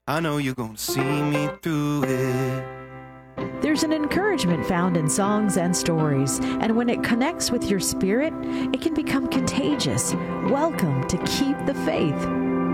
I know you're gonna see me through it. There's an encouragement found in songs and stories, and when it connects with your spirit, it can become contagious. Welcome to Keep the Faith.